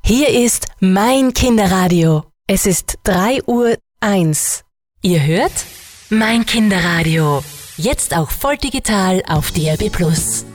Hier ist mein Kinderradio. Es ist 3:01 Uhr. Ihr hört mein Kinderradio. Jetzt auch voll digital auf DAB+.